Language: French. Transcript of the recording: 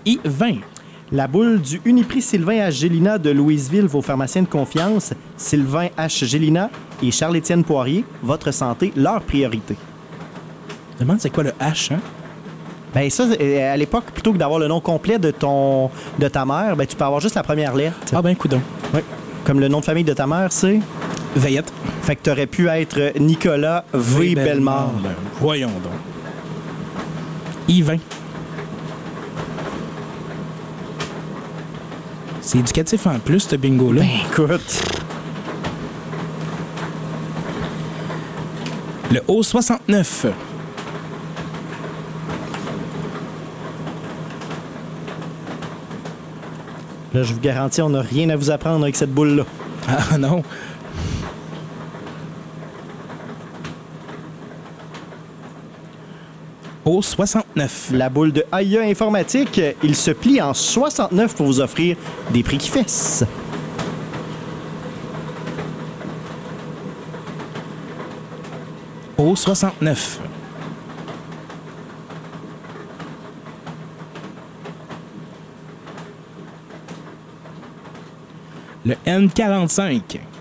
I20. La boule du Uniprix Sylvain H. Gélina de Louisville, vos pharmaciens de confiance, Sylvain H. Gélina et Charles-Étienne Poirier, votre santé, leur priorité. Demande c'est quoi le H, hein? Ben ça, à l'époque, plutôt que d'avoir le nom complet de ta mère, ben tu peux avoir juste la première lettre. Ah ben, coudonc. Oui. Comme le nom de famille de ta mère, c'est... Veillette. Fait que t'aurais pu être Nicolas V. Bellemare. Ben, voyons donc. I20. C'est éducatif en plus, ce bingo-là. Ben écoute... Le O69. Là, je vous garantis, on n'a rien à vous apprendre avec cette boule-là. Ah non. O69. La boule de AIA Informatique, il se plie en 69 pour vous offrir des prix qui fessent. O69. Le N45.